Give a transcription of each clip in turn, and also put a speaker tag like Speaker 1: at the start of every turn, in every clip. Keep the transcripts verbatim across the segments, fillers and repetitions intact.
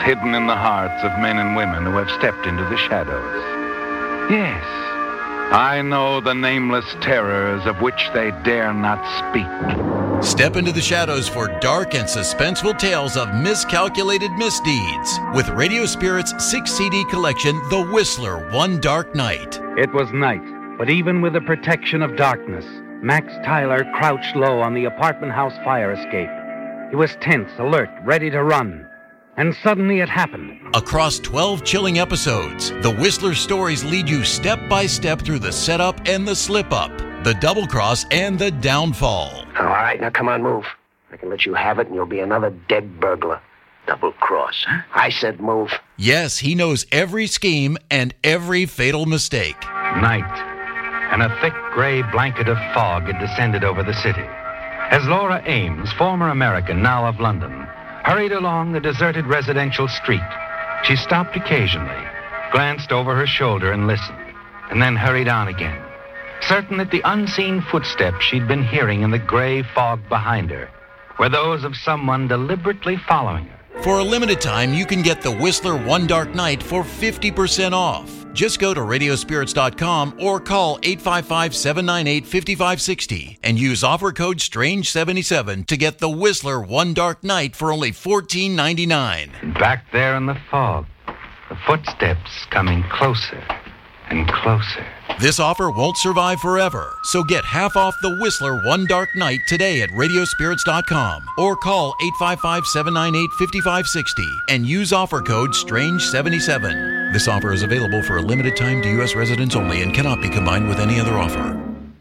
Speaker 1: hidden in the hearts of men and women who have stepped into the shadows. Yes, I know the nameless terrors of which they dare not speak.
Speaker 2: Step into the shadows for dark and suspenseful tales of miscalculated misdeeds with Radio Spirit's six-C D collection, The Whistler, One Dark Night.
Speaker 3: It was night, but even with the protection of darkness, Max Tyler crouched low on the apartment house fire escape. He was tense, alert, ready to run. And suddenly it happened.
Speaker 2: Across twelve chilling episodes, The Whistler stories lead you step by step through the setup and the slip-up, the double cross and the downfall.
Speaker 4: All right, now come on, move. I can let you have it and you'll be another dead burglar. Double cross, huh? I said move.
Speaker 2: Yes, he knows every scheme and every fatal mistake.
Speaker 3: Night, and a thick gray blanket of fog had descended over the city. As Laura Ames, former American, now of London, hurried along the deserted residential street, she stopped occasionally, glanced over her shoulder and listened, and then hurried on again, certain that the unseen footsteps she'd been hearing in the gray fog behind her were those of someone deliberately following her.
Speaker 2: For a limited time, you can get The Whistler One Dark Night for fifty percent off. Just go to radio spirits dot com or call eight five five, seven nine eight, five five six zero and use offer code strange seventy-seven to get The Whistler One Dark Night for only fourteen ninety-nine.
Speaker 3: And back there in the fog, the footsteps coming closer and closer.
Speaker 2: This offer won't survive forever, so get half off The Whistler One Dark Night today at radio spirits dot com or call eight five five, seven nine eight, five five six zero and use offer code strange seventy-seven. This offer is available for a limited time to U S residents only and cannot be combined with any other offer.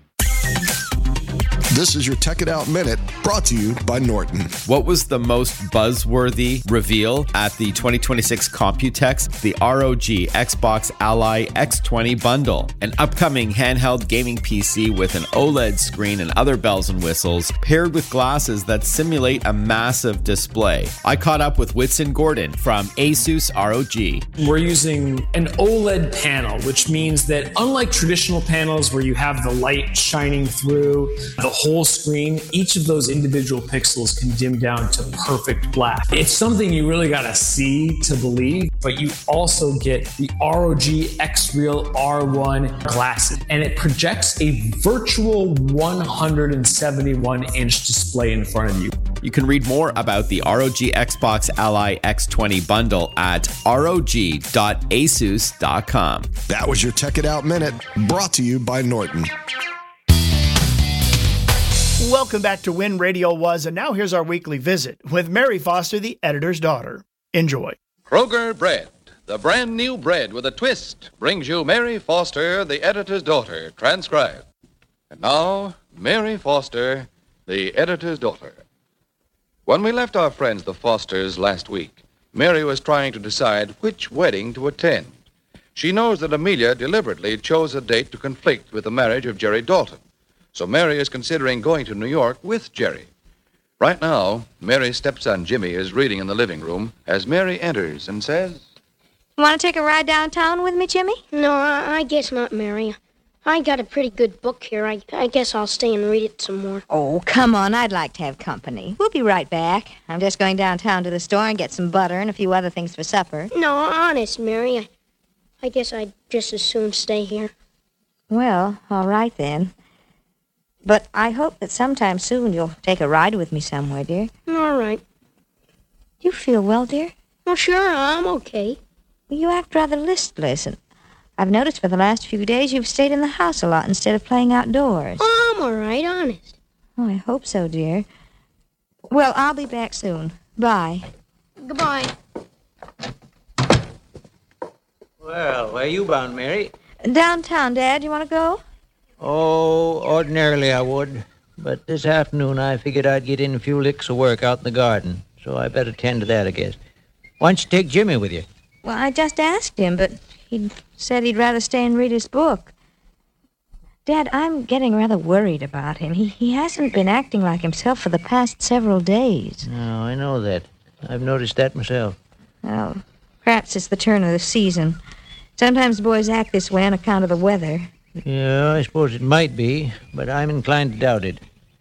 Speaker 5: This is your Tech It Out Minute, brought to you by Norton.
Speaker 6: What was the most buzzworthy reveal at the twenty twenty-six Computex? The R O G Xbox Ally X twenty bundle, an upcoming handheld gaming P C with an OLED screen and other bells and whistles, paired with glasses that simulate a massive display. I caught up with Whitson Gordon from Asus R O G.
Speaker 7: We're using an OLED panel, which means that unlike traditional panels where you have the light shining through the whole screen, each of those individual pixels can dim down to perfect black. It's something you really gotta see to believe, but you also get the R O G X-Real R one glasses, and it projects a virtual one hundred seventy-one inch display in front of you.
Speaker 6: You can read more about the R O G Xbox Ally X twenty bundle at R O G dot asus dot com.
Speaker 5: That was your Tech It Out Minute, brought to you by Norton.
Speaker 8: Welcome back to When Radio Was, and now here's our weekly visit with Mary Foster, the editor's daughter. Enjoy.
Speaker 9: Kroger Bread, the brand new bread with a twist, brings you Mary Foster, the editor's daughter, transcribed. And now, Mary Foster, the editor's daughter. When we left our friends, the Fosters, last week, Mary was trying to decide which wedding to attend. She knows that Amelia deliberately chose a date to conflict with the marriage of Jerry Dalton. So Mary is considering going to New York with Jerry. Right now, Mary's stepson Jimmy is reading in the living room as Mary enters and says,
Speaker 10: "Want to take a ride downtown with me, Jimmy?"
Speaker 11: No, I, I guess not, Mary. I got a pretty good book here. I, I guess I'll stay and read it some more.
Speaker 10: Oh, come on. I'd like to have company. We'll be right back. I'm just going downtown to the store and get some butter and a few other things for supper.
Speaker 11: No, honest, Mary. I, I guess I'd just as soon stay here.
Speaker 10: Well, all right then. But I hope that sometime soon you'll take a ride with me somewhere, dear.
Speaker 11: All right.
Speaker 10: Do you feel well, dear?
Speaker 11: Oh, sure, I'm okay.
Speaker 10: You act rather listless, and I've noticed for the last few days you've stayed in the house a lot instead of playing outdoors.
Speaker 11: Oh, I'm all right, honest.
Speaker 10: Oh, I hope so, dear. Well, I'll be back soon. Bye.
Speaker 11: Goodbye.
Speaker 12: Well, where are you bound, Mary?
Speaker 10: Downtown, Dad. You want to go?
Speaker 12: Oh, ordinarily I would. But this afternoon I figured I'd get in a few licks of work out in the garden. So I better tend to that, I guess. Why don't you take Jimmy with you?
Speaker 10: Well, I just asked him, but he said he'd rather stay and read his book. Dad, I'm getting rather worried about him. He, he hasn't been acting like himself for the past several days.
Speaker 12: No, I know that. I've noticed that myself.
Speaker 10: Well, perhaps it's the turn of the season. Sometimes boys act this way on account of the weather.
Speaker 12: Yeah, I suppose it might be, but I'm inclined to doubt it. Of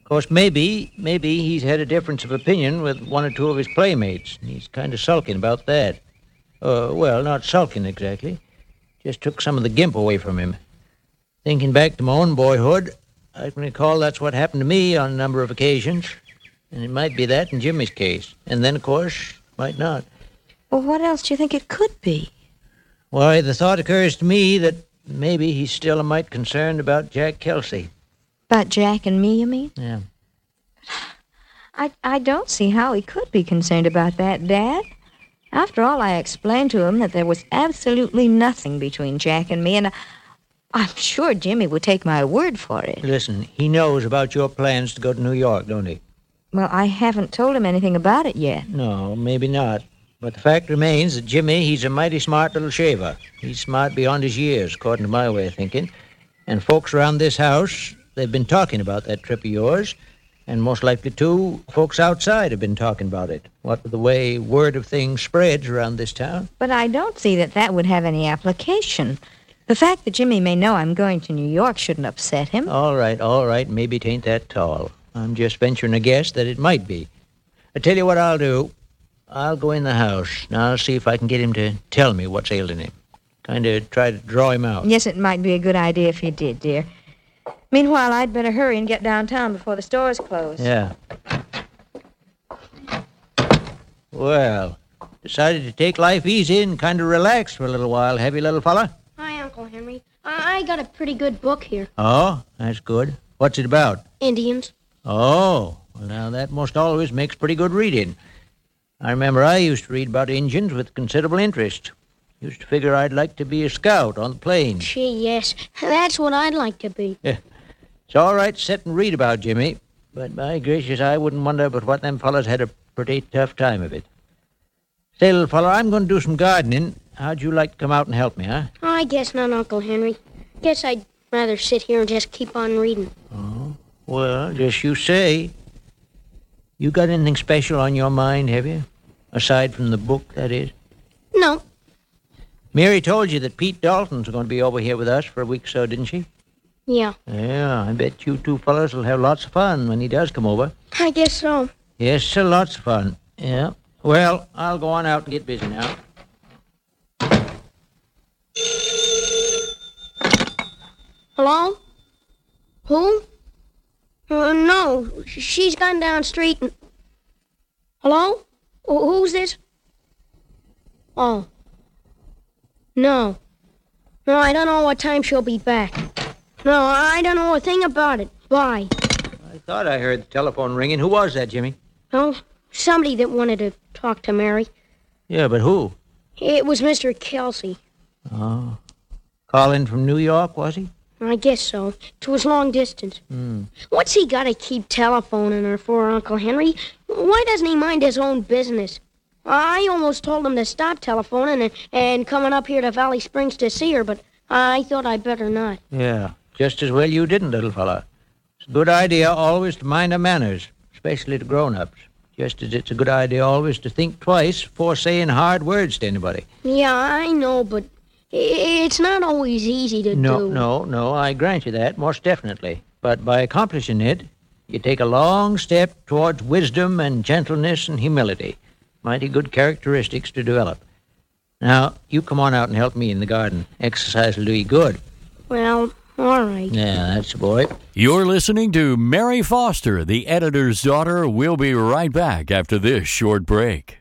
Speaker 12: course, maybe, maybe he's had a difference of opinion with one or two of his playmates. He's kind of sulking about that. Uh, well, not sulking exactly. Just took some of the gimp away from him. Thinking back to my own boyhood, I can recall that's what happened to me on a number of occasions. And it might be that in Jimmy's case. And then, of course, might not.
Speaker 10: Well, what else do you think it could be?
Speaker 12: Why, the thought occurs to me that maybe he's still a mite concerned about Jack Kelsey.
Speaker 10: About Jack and me, you mean?
Speaker 12: Yeah.
Speaker 10: I, I don't see how he could be concerned about that, Dad. After all, I explained to him that there was absolutely nothing between Jack and me, and I, I'm sure Jimmy would take my word for it.
Speaker 12: Listen, he knows about your plans to go to New York, don't he?
Speaker 10: Well, I haven't told him anything about it yet.
Speaker 12: No, maybe not. But the fact remains that Jimmy, he's a mighty smart little shaver. He's smart beyond his years, according to my way of thinking. And folks around this house, they've been talking about that trip of yours. And most likely, too, folks outside have been talking about it. What with the way word of things spreads around this town.
Speaker 10: But I don't see that that would have any application. The fact that Jimmy may know I'm going to New York shouldn't upset him.
Speaker 12: All right, all right, maybe it ain't that tall. I'm just venturing a guess that it might be. I tell you what I'll do. I'll go in the house, and I'll see if I can get him to tell me what's ailing him. Kind of try to draw him out.
Speaker 10: Yes, it might be a good idea if you did, dear. Meanwhile, I'd better hurry and get downtown before the stores close.
Speaker 12: Yeah. Well, decided to take life easy and kind of relax for a little while, have you, little fella?
Speaker 11: Hi, Uncle Henry. I, I got a pretty good book here.
Speaker 12: Oh, that's good. What's it about?
Speaker 11: Indians.
Speaker 12: Oh, well, now that most always makes pretty good reading. I remember I used to read about Indians with considerable interest. Used to figure I'd like to be a scout on the plains.
Speaker 11: Gee, yes. That's what I'd like to be.
Speaker 12: Yeah. It's all right to sit and read about Jimmy, but by gracious, I wouldn't wonder but what them fellas had a pretty tough time of it. Say, little fella, I'm going to do some gardening. How'd you like to come out and help me, huh?
Speaker 11: I guess not, Uncle Henry. Guess I'd rather sit here and just keep on reading.
Speaker 12: Oh, well, just you say. You got anything special on your mind, have you? Aside from the book, that is?
Speaker 11: No.
Speaker 12: Mary told you that Pete Dalton's going to be over here with us for a week or so, didn't she?
Speaker 11: Yeah.
Speaker 12: Yeah, I bet you two fellas will have lots of fun when he does come over.
Speaker 11: I guess so.
Speaker 12: Yes, sir, lots of fun. Yeah. Well, I'll go on out and get busy now.
Speaker 11: Hello? Who? Uh, no, she's gone down the street and... Hello? Who's this? Oh. No. No, I don't know what time she'll be back. No, I don't know a thing about it. Bye.
Speaker 12: I thought I heard the telephone ringing. Who was that, Jimmy?
Speaker 11: Oh, somebody that wanted to talk to Mary.
Speaker 12: Yeah, but who?
Speaker 11: It was Mister Kelsey.
Speaker 12: Oh. Calling from New York, was he?
Speaker 11: I guess so. It was long distance.
Speaker 12: Hmm.
Speaker 11: What's he got to keep telephoning her for, Uncle Henry? Why doesn't he mind his own business? I almost told him to stop telephoning and, and coming up here to Valley Springs to see her, but I thought I'd better not.
Speaker 12: Yeah, just as well you didn't, little fella. It's a good idea always to mind our manners, especially to grown-ups. Just as it's a good idea always to think twice before saying hard words to anybody.
Speaker 11: Yeah, I know, but it's not always easy to
Speaker 12: no,
Speaker 11: do.
Speaker 12: No, no, no, I grant you that, most definitely. But by accomplishing it, you take a long step towards wisdom and gentleness and humility. Mighty good characteristics to develop. Now, you come on out and help me in the garden. Exercise will do you good.
Speaker 11: Well, all right.
Speaker 12: Yeah, that's the boy.
Speaker 13: You're listening to Mary Foster, the editor's daughter. We'll be right back after this short break.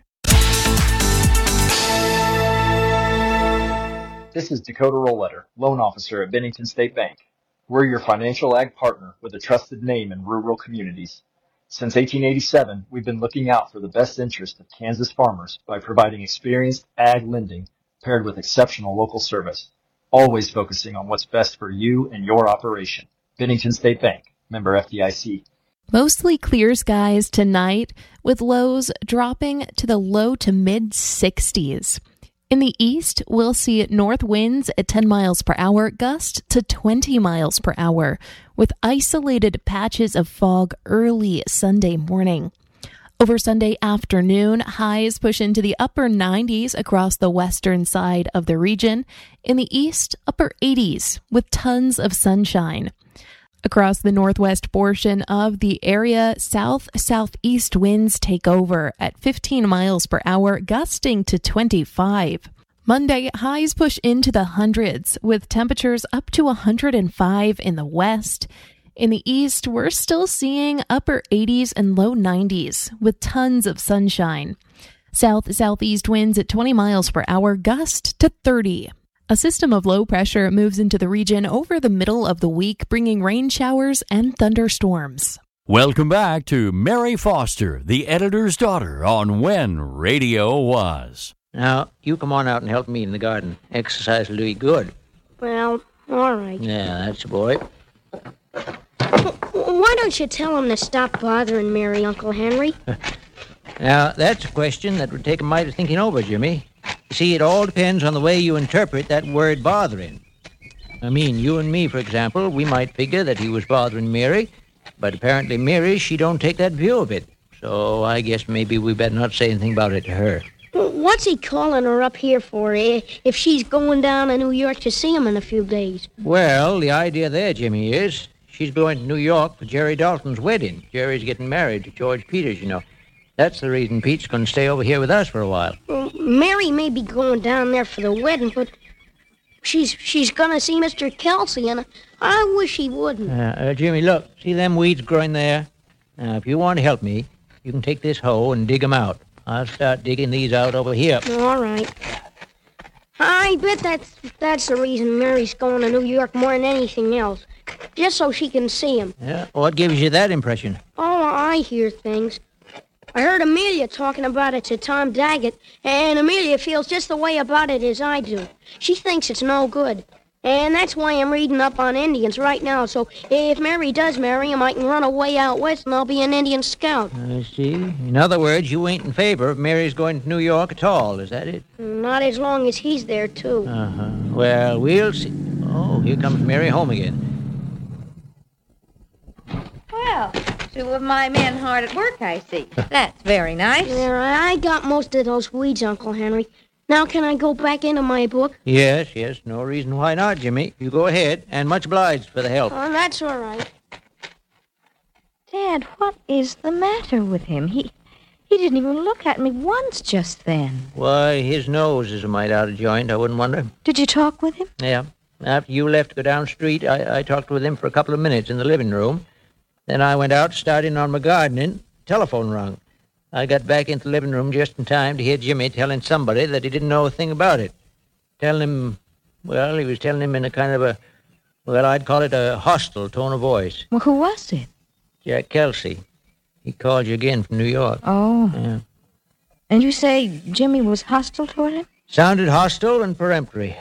Speaker 14: This is Dakota Rollletter, loan officer at Bennington State Bank. We're your financial ag partner with a trusted name in rural communities. Since eighteen eighty-seven, we've been looking out for the best interest of Kansas farmers by providing experienced ag lending paired with exceptional local service, always focusing on what's best for you and your operation. Bennington State Bank, member F D I C.
Speaker 15: Mostly clear skies tonight, with lows dropping to the low to mid sixties. In the east, we'll see north winds at ten miles per hour, gust to twenty miles per hour, with isolated patches of fog early Sunday morning. Over Sunday afternoon, highs push into the upper nineties across the western side of the region. In the east, upper eighties, with tons of sunshine. Across the northwest portion of the area, south-southeast winds take over at fifteen miles per hour, gusting to twenty-five. Monday, highs push into the hundreds, with temperatures up to one hundred five in the west. In the east, we're still seeing upper eighties and low nineties, with tons of sunshine. South-southeast winds at twenty miles per hour, gust to thirty. A system of low pressure moves into the region over the middle of the week, bringing rain showers and thunderstorms.
Speaker 13: Welcome back to Mary Foster, the editor's daughter, on When Radio Was.
Speaker 12: Now, you come on out and help me in the garden. Exercise will do you good.
Speaker 11: Well, all right.
Speaker 12: Yeah, that's the boy.
Speaker 11: Why don't you tell him to stop bothering Mary, Uncle Henry?
Speaker 12: Now, that's a question that would take a mite of thinking over, Jimmy. You see, it all depends on the way you interpret that word bothering. I mean, you and me, for example, we might figure that he was bothering Mary, but apparently Mary, she don't take that view of it. So I guess maybe we better not say anything about it to her.
Speaker 11: What's he calling her up here for, eh, if she's going down to New York to see him in a few days?
Speaker 12: Well, the idea there, Jimmy, is she's going to New York for Jerry Dalton's wedding. Jerry's getting married to George Peters, you know. That's the reason Pete's going to stay over here with us for a while.
Speaker 11: Well, Mary may be going down there for the wedding, but she's she's going to see Mister Kelsey, and I wish he wouldn't.
Speaker 12: Uh, uh, Jimmy, look, see them weeds growing there? Now, if you want to help me, you can take this hoe and dig them out. I'll start digging these out over here.
Speaker 11: All right. I bet that's, that's the reason Mary's going to New York more than anything else, just so she can see him.
Speaker 12: Yeah, what gives you that impression?
Speaker 11: Oh, I hear things. I heard Amelia talking about it to Tom Daggett, and Amelia feels just the way about it as I do. She thinks it's no good. And that's why I'm reading up on Indians right now, so if Mary does marry him, I can run away out west and I'll be an Indian scout.
Speaker 12: I see. In other words, you ain't in favor of Mary's going to New York at all, is that it?
Speaker 11: Not as long as he's there, too.
Speaker 12: Uh-huh. Well, we'll see. Oh, here comes Mary home again.
Speaker 10: Well, two of my men hard at work, I see. That's very nice.
Speaker 11: There, I got most of those weeds, Uncle Henry. Now can I go back into my book?
Speaker 12: Yes, yes. No reason why not, Jimmy. You go ahead, and much obliged for the help.
Speaker 11: Oh, that's all right.
Speaker 10: Dad, what is the matter with him? He he didn't even look at me once just then.
Speaker 12: Why, his nose is a mite out of joint, I wouldn't wonder.
Speaker 10: Did you talk with him?
Speaker 12: Yeah. After you left to go down the street, I, I talked with him for a couple of minutes in the living room. Then I went out, starting on my gardening. Telephone rung. I got back into the living room just in time to hear Jimmy telling somebody that he didn't know a thing about it. Telling him, well, he was telling him in a kind of a, well, I'd call it a hostile tone of voice.
Speaker 10: Well, who was it?
Speaker 12: Jack Kelsey. He called you again from New York.
Speaker 10: Oh.
Speaker 12: Yeah.
Speaker 10: And you say Jimmy was hostile toward him?
Speaker 12: Sounded hostile and peremptory.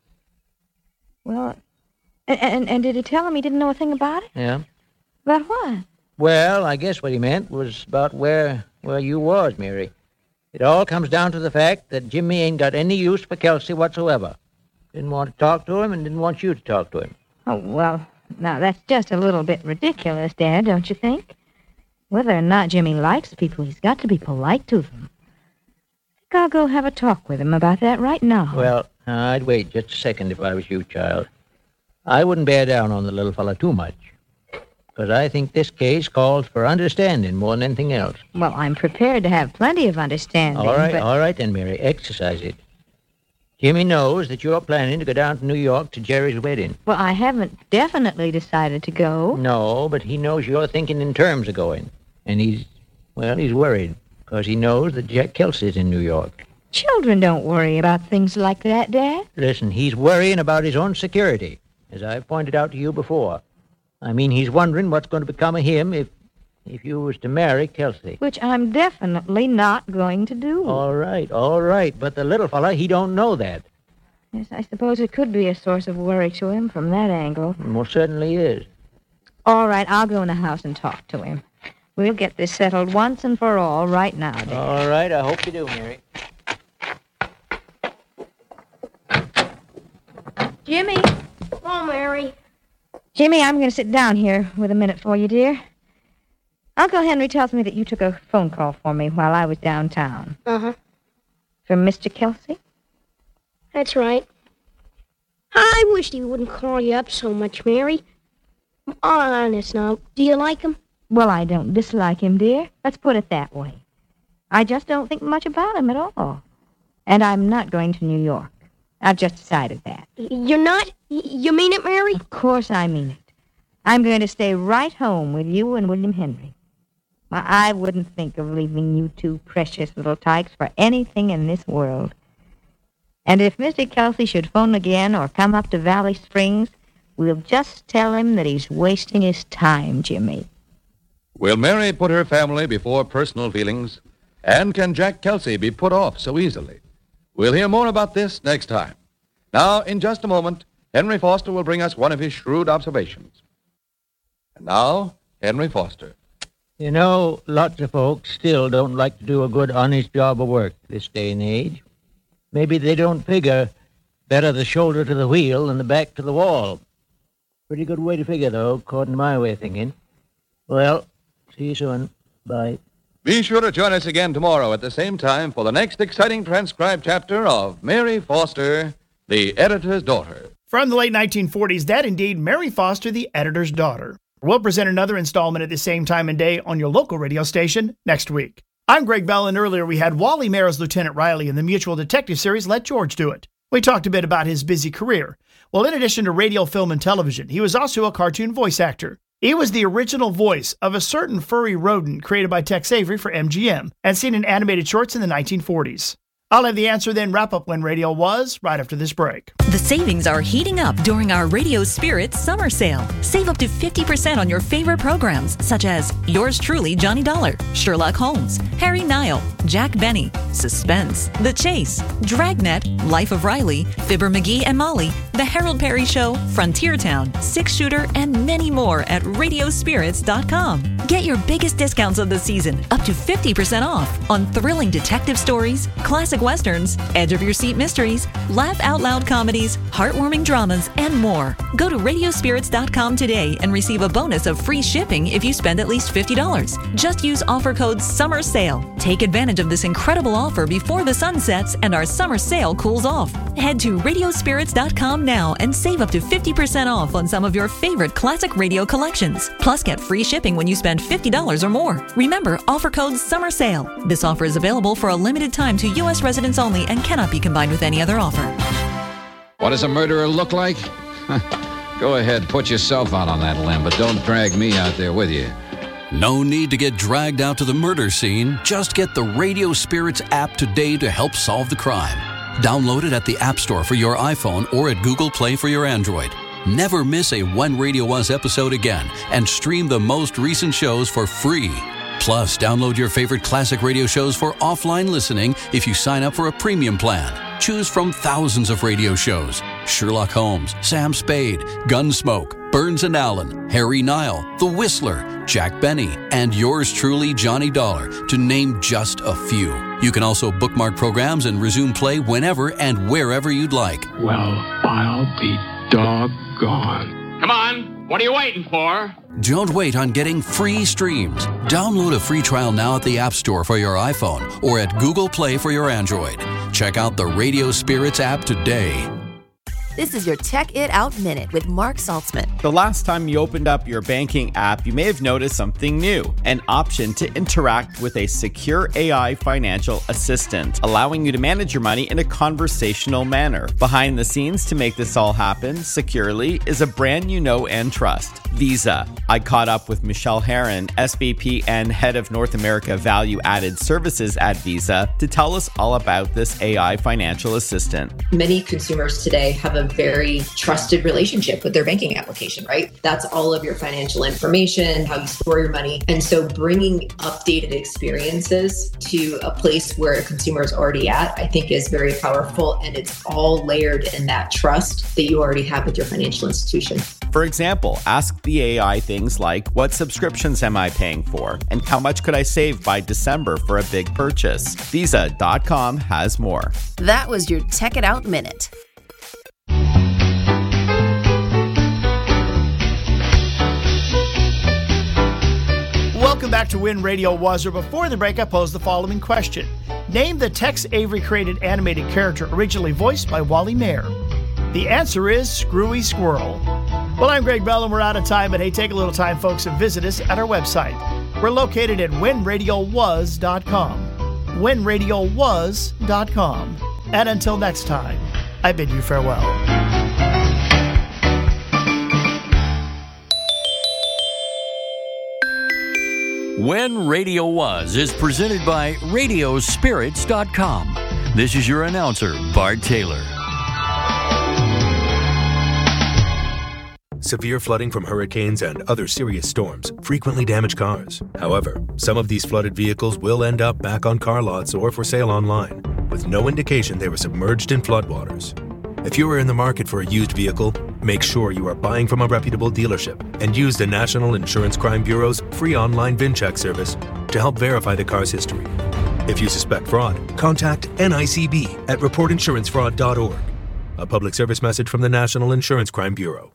Speaker 10: Well, and, and, and did he tell him he didn't know a thing about it?
Speaker 12: Yeah.
Speaker 10: About what?
Speaker 12: Well, I guess what he meant was about where, where you was, Mary. It all comes down to the fact that Jimmy ain't got any use for Kelsey whatsoever. Didn't want to talk to him and didn't want you to talk to him.
Speaker 10: Oh, well, now that's just a little bit ridiculous, Dad, don't you think? Whether or not Jimmy likes people, he's got to be polite to them. I think I'll go have a talk with him about that right now.
Speaker 12: Well, I'd wait just a second if I was you, child. I wouldn't bear down on the little fella too much. Because I think this case calls for understanding more than anything else.
Speaker 10: Well, I'm prepared to have plenty of understanding.
Speaker 12: All right,
Speaker 10: but...
Speaker 12: all right then, Mary. Exercise it. Jimmy knows that you're planning to go down to New York to Jerry's wedding.
Speaker 10: Well, I haven't definitely decided to go.
Speaker 12: No, but he knows you're thinking in terms of going. And he's, well, he's worried. Because he knows that Jack Kelsey's in New York.
Speaker 10: Children don't worry about things like that, Dad.
Speaker 12: Listen, he's worrying about his own security, as I've pointed out to you before. I mean, he's wondering what's going to become of him if if you was to marry Kelsey.
Speaker 10: Which I'm definitely not going to do.
Speaker 12: All right, all right. But the little fella, he don't know that.
Speaker 10: Yes, I suppose it could be a source of worry to him from that angle.
Speaker 12: It most certainly is.
Speaker 10: All right, I'll go in the house and talk to him. We'll get this settled once and for all right now, Dad.
Speaker 12: All right, I hope you do, Mary.
Speaker 10: Jimmy.
Speaker 11: Oh, Mary.
Speaker 10: Jimmy, I'm going to sit down here with a minute for you, dear. Uncle Henry tells me that you took a phone call for me while I was downtown.
Speaker 11: Uh-huh.
Speaker 10: From Mister Kelsey?
Speaker 11: That's right. I wished he wouldn't call you up so much, Mary. Honest now, do you like him?
Speaker 10: Well, I don't dislike him, dear. Let's put it that way. I just don't think much about him at all. And I'm not going to New York. I've just decided that.
Speaker 11: You're not? You mean it, Mary?
Speaker 10: Of course I mean it. I'm going to stay right home with you and William Henry. Why, I wouldn't think of leaving you two precious little tykes for anything in this world. And if Mister Kelsey should phone again or come up to Valley Springs, we'll just tell him that he's wasting his time, Jimmy.
Speaker 9: Will Mary put her family before personal feelings? And can Jack Kelsey be put off so easily? We'll hear more about this next time. Now, in just a moment, Henry Foster will bring us one of his shrewd observations. And now, Henry Foster.
Speaker 12: You know, lots of folks still don't like to do a good, honest job of work this day and age. Maybe they don't figure better the shoulder to the wheel than the back to the wall. Pretty good way to figure, though, according to my way of thinking. Well, see you soon. Bye.
Speaker 9: Be sure to join us again tomorrow at the same time for the next exciting transcribed chapter of Mary Foster, the Editor's Daughter.
Speaker 8: From the late nineteen forties, that indeed, Mary Foster, the Editor's Daughter. We'll present another installment at the same time and day on your local radio station next week. I'm Greg Bell, and earlier we had Wally Mayer as Lieutenant Riley in the Mutual Detective series Let George Do It. We talked a bit about his busy career. Well, in addition to radio, film, and television, he was also a cartoon voice actor. He was the original voice of a certain furry rodent created by Tex Avery for M G M and seen in animated shorts in the nineteen forties. I'll have the answer then wrap up When Radio Was right after this break.
Speaker 16: The savings are heating up during our Radio Spirit summer sale. Save up to fifty percent on your favorite programs, such as Yours Truly, Johnny Dollar, Sherlock Holmes, Harry Nile, Jack Benny, Suspense, The Chase, Dragnet, Life of Riley, Fibber McGee and Molly, The Harold Perry Show, Frontier Town, Six Shooter, and many more at radio spirits dot com. Get your biggest discounts of the season, up to fifty percent off, on thrilling detective stories, classic westerns, edge-of-your-seat mysteries, laugh-out-loud comedies, heartwarming dramas, and more. Go to radio spirits dot com today and receive a bonus of free shipping if you spend at least fifty dollars. Just use offer code SUMMERSALE. Take advantage of this incredible offer before the sun sets and our summer sale cools off. Head to radio spirits dot com now and save up to fifty percent off on some of your favorite classic radio collections. Plus, get free shipping when you spend fifty dollars or more. Remember, offer code SUMMERSALE. This offer is available for a limited time to U S residents only and cannot be combined with any other offer.
Speaker 17: What does a murderer look like? Go ahead, put yourself out on that limb, but don't drag me out there with you.
Speaker 18: No need to get dragged out to the murder scene. Just get the Radio Spirits app today to help solve the crime. Download it at the App Store for your iPhone or at Google Play for your Android. Never miss a When Radio Was episode again and stream the most recent shows for free. Plus, download your favorite classic radio shows for offline listening if you sign up for a premium plan. Choose from thousands of radio shows: Sherlock Holmes, Sam Spade, Gunsmoke, Burns and Allen, Harry Nile, The Whistler, Jack Benny, and yours truly, Johnny Dollar, to name just a few. You can also bookmark programs and resume play whenever and wherever you'd like.
Speaker 19: Well, I'll be doggone.
Speaker 20: Come on, what are you waiting for?
Speaker 18: Don't wait on getting free streams. Download a free trial now at the App Store for your iPhone or at Google Play for your Android. Check out the Radio Spirits app today.
Speaker 21: This is your Check It Out Minute with Mark Saltzman.
Speaker 6: The last time you opened up your banking app, you may have noticed something new, an option to interact with a secure A I financial assistant, allowing you to manage your money in a conversational manner. Behind the scenes to make this all happen securely is a brand you know and trust, Visa. I caught up with Michelle Herron, S V P and Head of North America Value Added Services at Visa, to tell us all about this A I financial assistant.
Speaker 22: Many consumers today have a very trusted relationship with their banking application, right? That's all of your financial information, how you store your money. And so bringing updated experiences to a place where a consumer is already at, I think is very powerful. And it's all layered in that trust that you already have with your financial institution.
Speaker 6: For example, ask the A I things like, what subscriptions am I paying for? And how much could I save by December for a big purchase? Visa dot com has more.
Speaker 21: That was your Check It Out Minute.
Speaker 8: Welcome back to When Radio Was, or before the break I posed the following question. Name the Tex Avery created animated character originally voiced by Wally Mayer. The answer is Screwy Squirrel. Well, I'm Greg Bell, and we're out of time, but hey, take a little time, folks, and visit us at our website. We're located at when radio was dot com. when radio was dot com. And until next time, I bid you farewell.
Speaker 13: When Radio Was is presented by radio spirits dot com. This is your announcer, Bart Taylor.
Speaker 1: Severe flooding from hurricanes and other serious storms frequently damage cars. However, some of these flooded vehicles will end up back on car lots or for sale online, with no indication they were submerged in floodwaters. If you are in the market for a used vehicle, make sure you are buying from a reputable dealership and use the National Insurance Crime Bureau's free online VIN check service to help verify the car's history. If you suspect fraud, contact N I C B at report insurance fraud dot org. A public service message from the National Insurance Crime Bureau.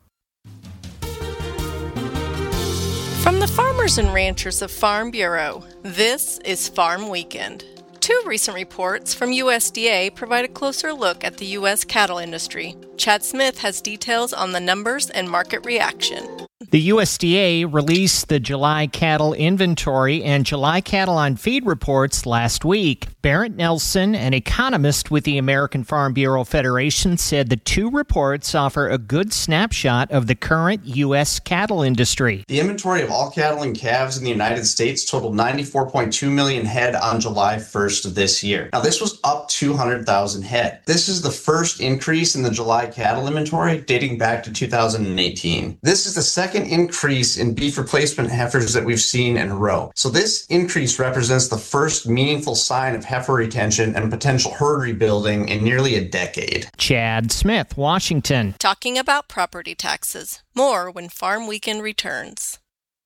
Speaker 4: From the farmers and ranchers of Farm Bureau, this is Farm Weekend. Two recent reports from U S D A provide a closer look at the U S cattle industry. Chad Smith has details on the numbers and market reaction.
Speaker 23: The U S D A released the July cattle inventory and July cattle on feed reports last week. Barrett Nelson, an economist with the American Farm Bureau Federation, said the two reports offer a good snapshot of the current U S cattle industry.
Speaker 24: The inventory of all cattle and calves in the United States totaled ninety-four point two million head on July first of this year. Now, this was up two hundred thousand head. This is the first increase in the July cattle inventory dating back to two thousand eighteen. This is the second increase in beef replacement heifers that we've seen in a row. So this increase represents the first meaningful sign of heifer retention and potential herd rebuilding in nearly a decade.
Speaker 23: Chad Smith, Washington.
Speaker 4: Talking about property taxes. More when Farm Weekend returns.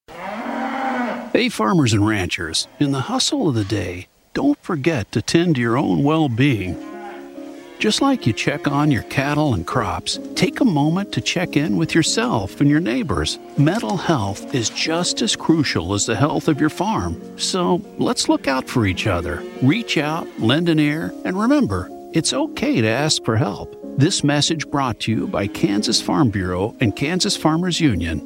Speaker 25: Hey, farmers and ranchers, in the hustle of the day, don't forget to tend to your own well-being. Just like you check on your cattle and crops, take a moment to check in with yourself and your neighbors. Mental health is just as crucial as the health of your farm. So let's look out for each other. Reach out, lend an ear, and remember, it's okay to ask for help. This message brought to you by Kansas Farm Bureau and Kansas Farmers Union.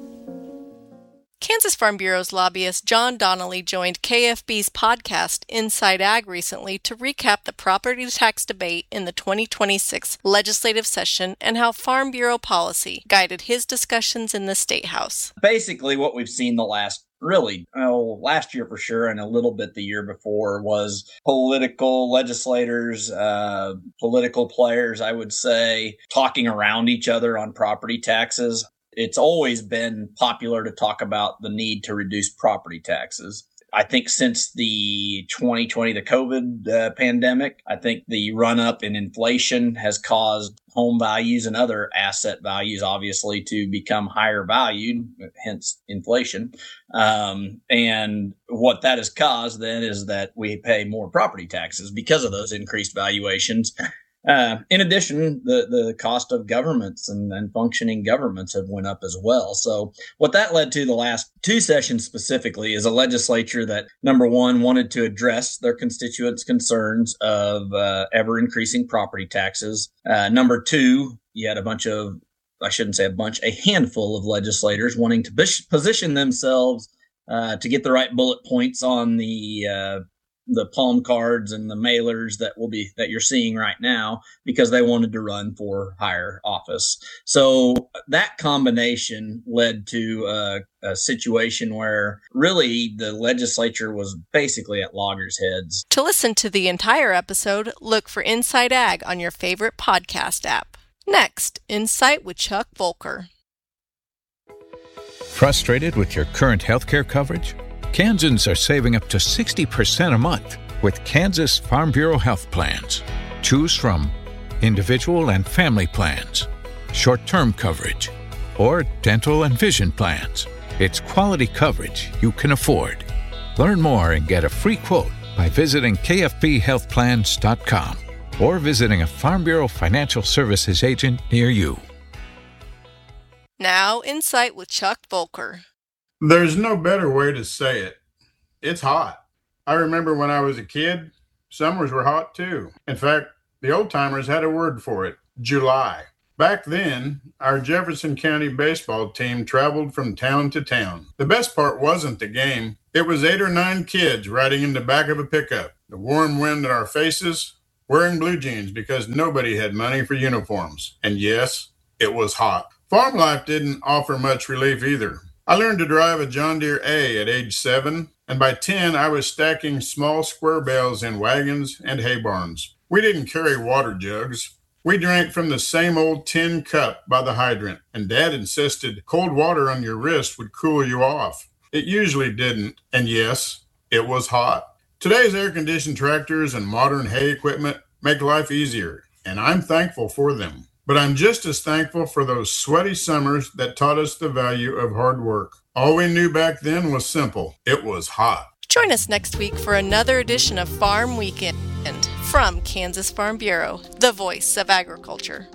Speaker 4: Kansas Farm Bureau's lobbyist John Donnelly joined K F B's podcast Inside Ag recently to recap the property tax debate in the twenty twenty-six legislative session and how Farm Bureau policy guided his discussions in the State House.
Speaker 26: Basically, what we've seen the last Really, oh, last year for sure, and a little bit the year before, was political legislators, uh, political players, I would say, talking around each other on property taxes. It's always been popular to talk about the need to reduce property taxes. I think since the twenty twenty, the COVID uh, pandemic, I think the run up in inflation has caused home values and other asset values, obviously, to become higher valued, hence inflation. Um, and what that has caused then is that we pay more property taxes because of those increased valuations. Uh, in addition, the, the cost of governments and, and functioning governments have went up as well. So what that led to the last two sessions specifically is a legislature that, number one, wanted to address their constituents' concerns of uh, ever-increasing property taxes. Uh, number two, you had a bunch of, I shouldn't say a bunch, a handful of legislators wanting to position themselves uh, to get the right bullet points on the uh the palm cards and the mailers that will be that you're seeing right now because they wanted to run for higher office. So that combination led to a, a situation where really the legislature was basically at loggerheads.
Speaker 4: To listen to the entire episode, look for Inside Ag on your favorite podcast app. Next, Insight with Chuck Volker.
Speaker 27: Frustrated with your current healthcare coverage? Kansans are saving up to sixty percent a month with Kansas Farm Bureau health plans. Choose from individual and family plans, short-term coverage, or dental and vision plans. It's quality coverage you can afford. Learn more and get a free quote by visiting K F B health plans dot com or visiting a Farm Bureau Financial Services agent near you.
Speaker 4: Now, Insight with Chuck Volker.
Speaker 28: There's no better way to say it. It's hot. I remember when I was a kid, summers were hot too. In fact, the old timers had a word for it, July. Back then, our Jefferson County baseball team traveled from town to town. The best part wasn't the game. It was eight or nine kids riding in the back of a pickup, the warm wind in our faces, wearing blue jeans because nobody had money for uniforms. And yes, it was hot. Farm life didn't offer much relief either. I learned to drive a John Deere A at age seven, and by ten, I was stacking small square bales in wagons and hay barns. We didn't carry water jugs. We drank from the same old tin cup by the hydrant, and Dad insisted cold water on your wrist would cool you off. It usually didn't, and yes, it was hot. Today's air-conditioned tractors and modern hay equipment make life easier, and I'm thankful for them. But I'm just as thankful for those sweaty summers that taught us the value of hard work. All we knew back then was simple. It was hot.
Speaker 4: Join us next week for another edition of Farm Weekend from Kansas Farm Bureau, the voice of agriculture.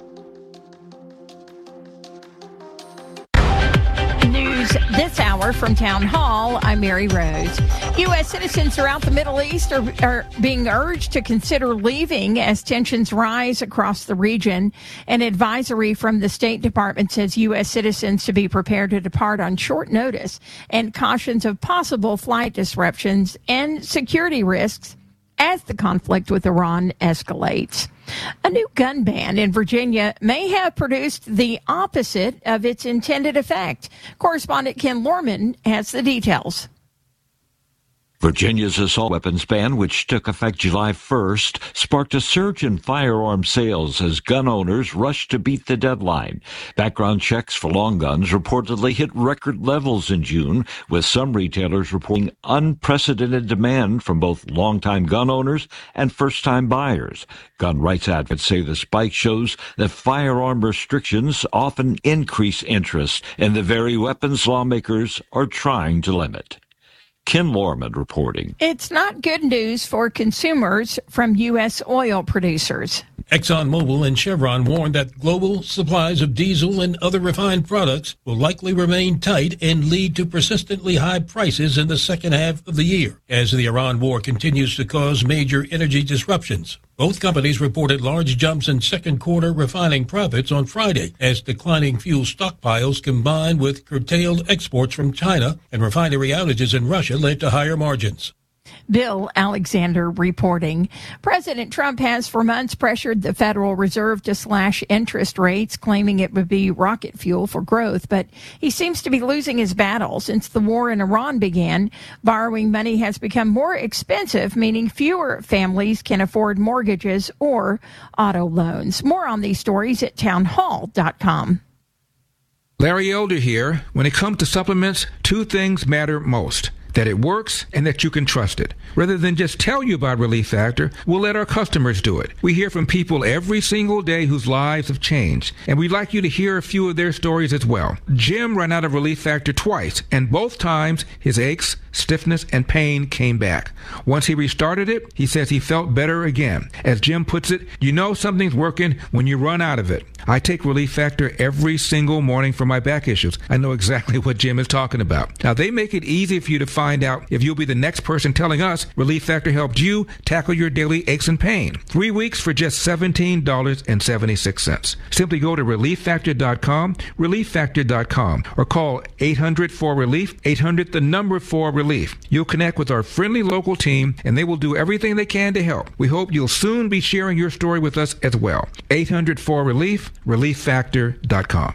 Speaker 2: News this hour from Town Hall. I'm Mary Rose. U S citizens throughout the Middle East are, are being urged to consider leaving as tensions rise across the region. An advisory from the State Department says U S citizens to be prepared to depart on short notice and cautions of possible flight disruptions and security risks as the conflict with Iran escalates. A new gun ban in Virginia may have produced the opposite of its intended effect. Correspondent Ken Lorman has the details.
Speaker 3: Virginia's assault weapons ban, which took effect July first, sparked a surge in firearm sales as gun owners rushed to beat the deadline. Background checks for long guns reportedly hit record levels in June, with some retailers reporting unprecedented demand from both longtime gun owners and first-time buyers. Gun rights advocates say the spike shows that firearm restrictions often increase interest in the very weapons lawmakers are trying to limit. Ken Lorman reporting.
Speaker 2: It's not good news for consumers from U S oil producers.
Speaker 5: ExxonMobil and Chevron warned that global supplies of diesel and other refined products will likely remain tight and lead to persistently high prices in the second half of the year as the Iran war continues to cause major energy disruptions. Both companies reported large jumps in second quarter refining profits on Friday as declining fuel stockpiles combined with curtailed exports from China and refinery outages in Russia led to higher margins.
Speaker 2: Bill Alexander reporting. President Trump has for months pressured the Federal Reserve to slash interest rates, claiming it would be rocket fuel for growth. But he seems to be losing his battle. Since the war in Iran began, borrowing money has become more expensive, meaning fewer families can afford mortgages or auto loans. More on these stories at town hall dot com.
Speaker 7: Larry Elder here. When it comes to supplements, two things matter most: that it works and that you can trust it. Rather than just tell you about Relief Factor, we'll let our customers do it. We hear from people every single day whose lives have changed, and we'd like you to hear a few of their stories as well. Jim ran out of Relief Factor twice, and both times his aches, stiffness, and pain came back. Once he restarted it, he says he felt better again. As Jim puts it, you know something's working when you run out of it. I take Relief Factor every single morning for my back issues. I know exactly what Jim is talking about. Now, they make it easy for you to find out if you'll be the next person telling us Relief Factor helped you tackle your daily aches and pain. Three weeks for just seventeen dollars and seventy-six cents. Simply go to relief factor dot com, relief factor dot com, or call eight hundred four relief, eight hundred the number four relief. You'll connect with our friendly local team, and they will do everything they can to help. We hope you'll soon be sharing your story with us as well. eight hundred four relief, relief factor dot com.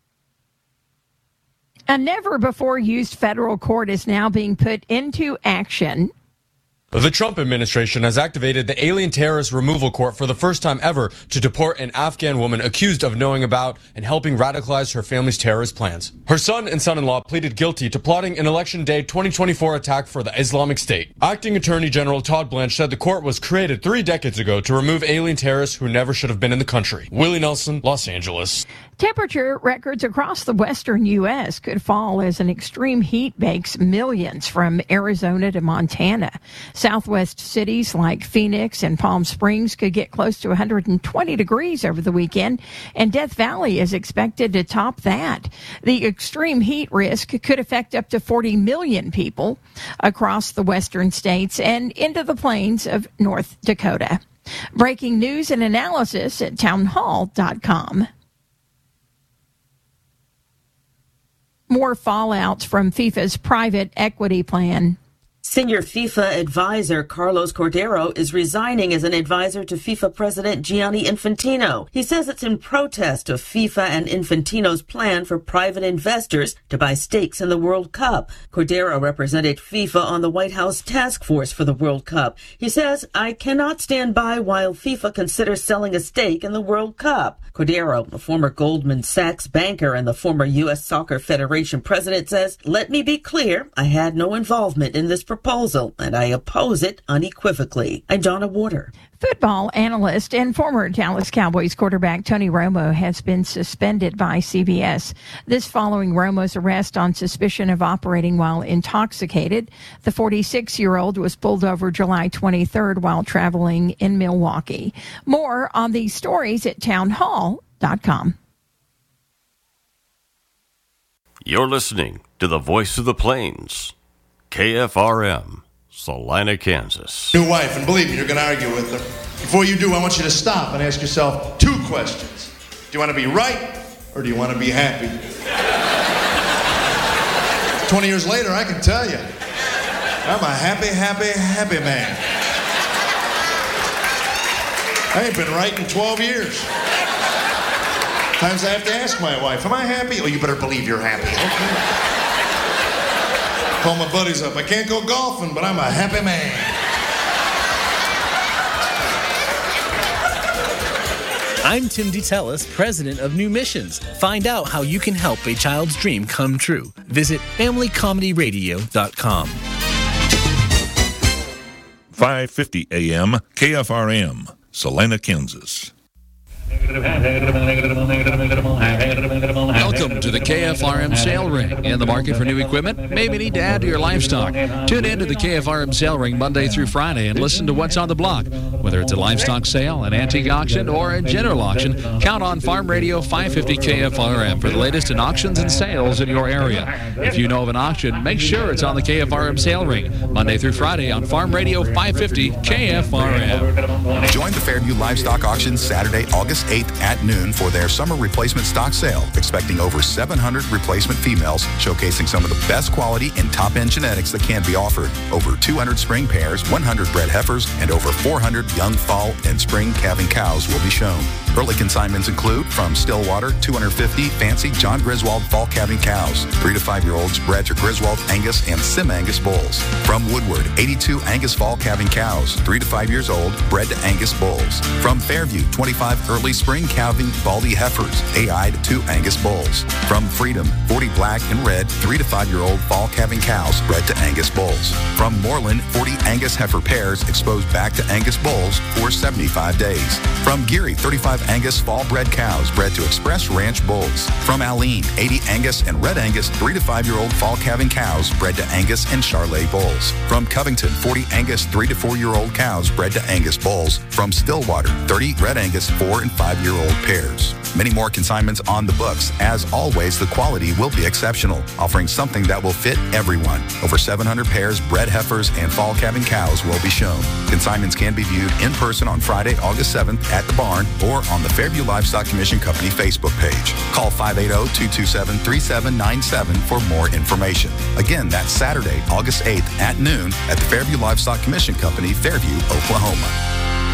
Speaker 2: A never-before-used federal court is now being put into action.
Speaker 10: The Trump administration has activated the Alien Terrorist Removal Court for the first time ever to deport an Afghan woman accused of knowing about and helping radicalize her family's terrorist plans. Her son and son-in-law pleaded guilty to plotting an Election Day twenty twenty-four attack for the Islamic State. Acting Attorney General Todd Blanche said the court was created three decades ago to remove alien terrorists who never should have been in the country. Willie Nelson, Los Angeles.
Speaker 2: Temperature records across the western U S could fall as an extreme heat bakes millions from Arizona to Montana. Southwest cities like Phoenix and Palm Springs could get close to one hundred twenty degrees over the weekend, and Death Valley is expected to top that. The extreme heat risk could affect up to forty million people across the western states and into the plains of North Dakota. Breaking news and analysis at town hall dot com. More fallout from FIFA's private equity plan.
Speaker 9: Senior FIFA advisor Carlos Cordero is resigning as an advisor to FIFA President Gianni Infantino. He says it's in protest of FIFA and Infantino's plan for private investors to buy stakes in the World Cup. Cordero represented FIFA on the White House task force for the World Cup. He says, I cannot stand by while FIFA considers selling a stake in the World Cup. Cordero, a former Goldman Sachs banker and the former U S Soccer Federation president, says, let me be clear, I had no involvement in this proposal, and I oppose it unequivocally. I'm Donna Warder.
Speaker 2: Football analyst and former Dallas Cowboys quarterback Tony Romo has been suspended by C B S. This following Romo's arrest on suspicion of operating while intoxicated. The forty-six-year-old was pulled over July twenty-third while traveling in Milwaukee. More on these stories at town hall dot com.
Speaker 11: You're listening to the Voice of the Plains, K F R M, Salina, Kansas.
Speaker 12: New wife, and believe me, you're going to argue with her. Before you do, I want you to stop and ask yourself two questions. Do you want to be right, or do you want to be happy? Twenty years later, I can tell you, I'm a happy, happy, happy man. I ain't been right in twelve years. Times I have to ask my wife, am I happy? Oh, you better believe you're happy. Okay. Call my buddies up. I can't go golfing, but I'm a happy man.
Speaker 14: I'm Tim DeTellis, president of New Missions. Find out how you can help a child's dream come true. Visit family comedy radio dot com.
Speaker 15: five fifty A M K F R M, Salina, Kansas.
Speaker 18: Welcome to the K F R M Sale Ring. In the market for new equipment? Maybe need to add to your livestock. Tune in to the K F R M Sale Ring Monday through Friday and listen to what's on the block. Whether it's a livestock sale, an antique auction, or a general auction, count on Farm Radio five fifty K F R M for the latest in auctions and sales in your area. If you know of an auction, make sure it's on the K F R M Sale Ring Monday through Friday on Farm Radio five fifty K F R M.
Speaker 16: Join the Fairview Livestock Auction Saturday, August eighth at noon for their summer replacement stock sale, expecting over seven hundred replacement females, showcasing some of the best quality and top-end genetics that can be offered. Over two hundred spring pairs, one hundred bred heifers, and over four hundred young fall and spring calving cows will be shown. Early consignments include from Stillwater, two hundred fifty fancy John Griswold fall calving cows, three to five year olds bred to Griswold Angus and Sim Angus bulls. From Woodward, eighty-two Angus fall calving cows, three to five years old, bred to Angus bulls. From Fairview, twenty-five early spring calving Baldy heifers, A I'd to Angus bulls. From Freedom, forty black and red, three to five year old fall calving cows, bred to Angus bulls. From Moreland, forty Angus heifer pairs exposed back to Angus bulls for seventy-five days. From Geary, thirty-five Angus fall bred cows bred to Express Ranch bulls. From Aleen, eighty Angus and Red Angus three to five year old fall calving cows bred to Angus and Charolais bulls. From Covington, forty Angus three to four year old cows bred to Angus bulls. From Stillwater, thirty Red Angus four and five year old pairs. Many more consignments on the books. As always, the quality will be exceptional, offering something that will fit everyone. Over seven hundred pairs, bred heifers, and fall calving cows will be shown. Consignments can be viewed in person on Friday, August seventh at the barn or on the Fairview Livestock Commission Company Facebook page. Call five eight zero, two two seven, three seven nine seven for more information. Again, that's Saturday, August eighth at noon at the Fairview Livestock Commission Company, Fairview, Oklahoma.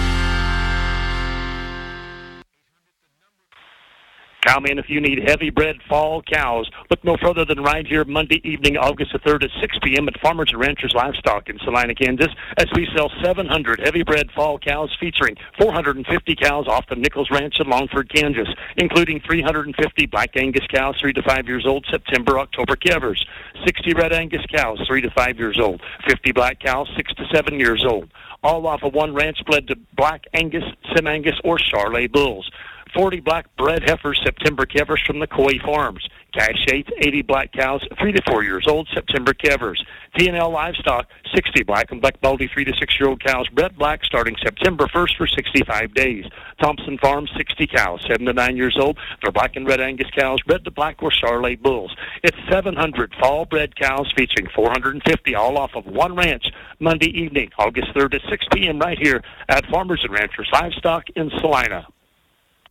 Speaker 17: Cowman, if you need heavy-bred fall cows, look no further than right here Monday evening, August the third at six p.m. at Farmers and Ranchers Livestock in Salina, Kansas, as we sell seven hundred heavy-bred fall cows featuring four hundred fifty cows off the Nichols Ranch in Longford, Kansas, including three hundred fifty Black Angus cows, three to five years old, September, October calvers, sixty Red Angus cows, three to five years old, fifty Black cows, six to seven years old, all off of one ranch bred to Black Angus, Sim Angus, or Charolais bulls. forty black bred heifers, September calvers from the Coy Farms. Cash eighth, eighty black cows, three to four years old, September calvers. T and L Livestock, sixty black and black Baldy three to six year old cows, bred black starting September first for sixty-five days. Thompson Farms, sixty cows, seven to nine years old. They're black and red Angus cows, bred to black or Charolais bulls. It's seven hundred fall bred cows featuring four hundred fifty all off of one ranch Monday evening, August third at six p.m. right here at Farmers and Ranchers Livestock in Salina.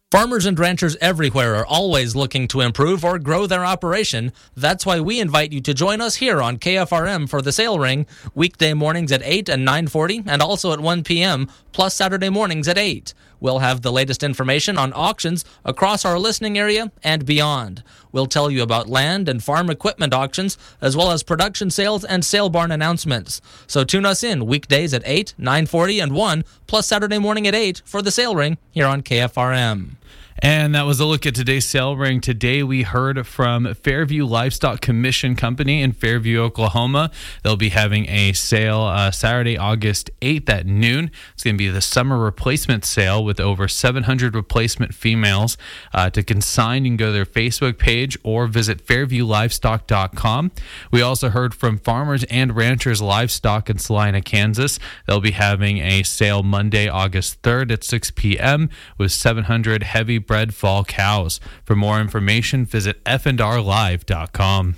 Speaker 1: Farmers and ranchers everywhere are always looking to improve or grow their operation. That's why we invite you to join us here on K F R M for the Sale Ring, weekday mornings at eight and nine forty, and also at one p.m., plus Saturday mornings at eight. We'll have the latest information on auctions across our listening area and beyond. We'll tell you about land and farm equipment auctions, as well as production sales and sale barn announcements. So tune us in weekdays at eight, nine forty, and one, plus Saturday morning at eight for the Sale Ring here on K F R M.
Speaker 6: And that was a look at today's sale ring. Today we heard from Fairview Livestock Commission Company in Fairview, Oklahoma. They'll be having a sale uh, Saturday, August eighth at noon. It's going to be the summer replacement sale with over seven hundred replacement females. Uh, to consign, you can go to their Facebook page or visit fairview livestock dot com. We also heard from Farmers and Ranchers Livestock in Salina, Kansas. They'll be having a sale Monday, August third at six p.m. with seven hundred heavy bred fall cows. For more information, visit f and r live dot com.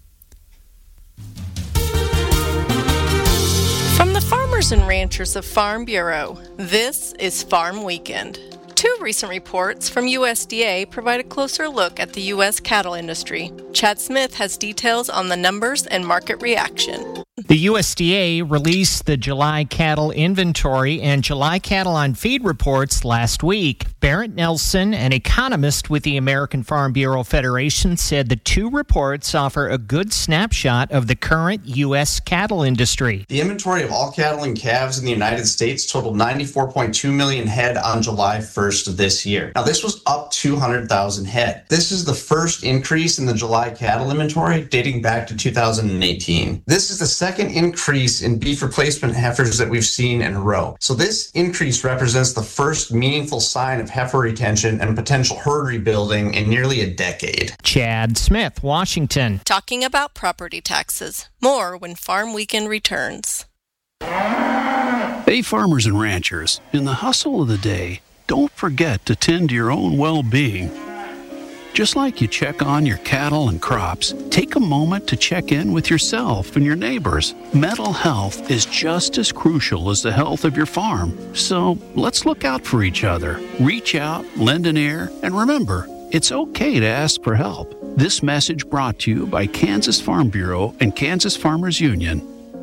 Speaker 4: From the Farmers and Ranchers of Farm Bureau, this is Farm Weekend. Two recent reports from U S D A provide a closer look at the U S cattle industry. Chad Smith has details on the numbers and market reaction.
Speaker 23: The U S D A released the July cattle inventory and July cattle on feed reports last week. Barrett Nelson, an economist with the American Farm Bureau Federation, said the two reports offer a good snapshot of the current U S cattle industry.
Speaker 24: The inventory of all cattle and calves in the United States totaled ninety-four point two million head on July first of this year. Now, this was up two hundred thousand head. This is the first increase in the July cattle inventory dating back to two thousand eighteen. This is the second Second increase in beef replacement heifers that we've seen in a row. So this increase represents the first meaningful sign of heifer retention and potential herd rebuilding in nearly a decade.
Speaker 23: Chad Smith, Washington.
Speaker 4: Talking about property taxes. More when Farm Weekend returns.
Speaker 25: Hey, farmers and ranchers, in the hustle of the day, don't forget to tend to your own well-being. Just like you check on your cattle and crops, take a moment to check in with yourself and your neighbors. Mental health is just as crucial as the health of your farm. So let's look out for each other. Reach out, lend an ear, and remember, it's okay to ask for help. This message brought to you by Kansas Farm Bureau and Kansas Farmers Union.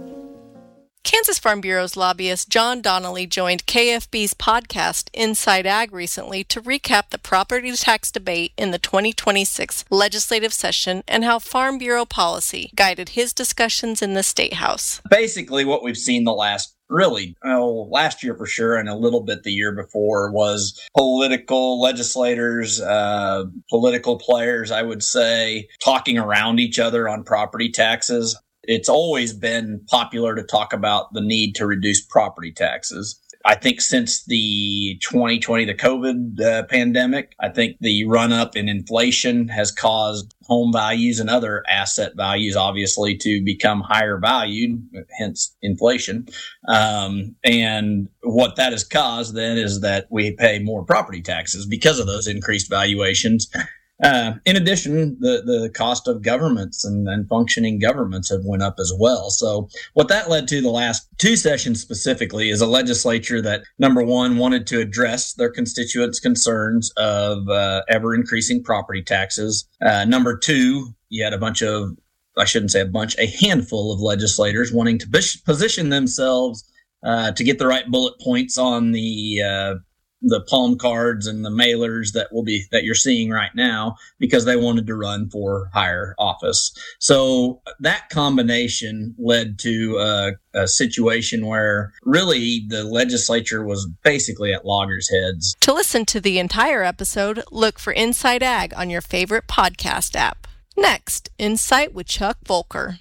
Speaker 4: Kansas Farm Bureau's lobbyist John Donnelly joined K F B's podcast Inside Ag recently to recap the property tax debate in the twenty twenty-six legislative session and how Farm Bureau policy guided his discussions in the State House.
Speaker 26: Basically, what we've seen the last Really, oh, last year for sure, and a little bit the year before, was political legislators, uh, political players, I would say, talking around each other on property taxes. It's always been popular to talk about the need to reduce property taxes. I think since the twenty twenty, the COVID uh, pandemic, I think the run up in inflation has caused home values and other asset values, obviously, to become higher valued, hence inflation. Um, and what that has caused then is that we pay more property taxes because of those increased valuations. Uh, in addition, the, the cost of governments and, and functioning governments have went up as well. So what that led to the last two sessions specifically is a legislature that, number one, wanted to address their constituents' concerns of uh, ever-increasing property taxes. Uh, number two, you had a bunch of, I shouldn't say a bunch, a handful of legislators wanting to position themselves uh, to get the right bullet points on the uh the palm cards and the mailers that will be that you're seeing right now because they wanted to run for higher office. So that combination led to a, a situation where really the legislature was basically at loggerheads.
Speaker 4: To listen to the entire episode, look for Inside Ag on your favorite podcast app. Next, Insight with Chuck Volker.